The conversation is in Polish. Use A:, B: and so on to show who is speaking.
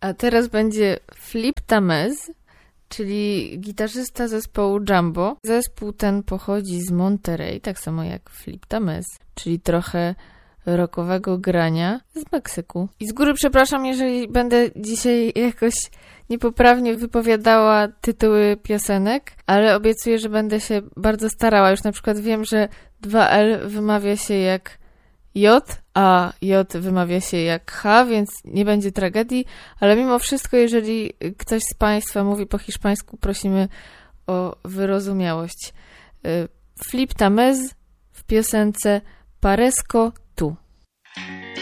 A: A teraz będzie Flip Tamez, czyli gitarzysta zespołu Jumbo. Zespół ten pochodzi z Monterey, tak samo jak Flip Tamez, czyli trochę rockowego grania z Meksyku. I z góry przepraszam, jeżeli będę dzisiaj jakoś niepoprawnie wypowiadała tytuły piosenek, ale obiecuję, że będę się bardzo starała. Już na przykład wiem, że 2L wymawia się jak J, a J wymawia się jak H, więc nie będzie tragedii, ale mimo wszystko, jeżeli ktoś z Państwa mówi po hiszpańsku, prosimy o wyrozumiałość. Flip Tamez w piosence Parezco Tu.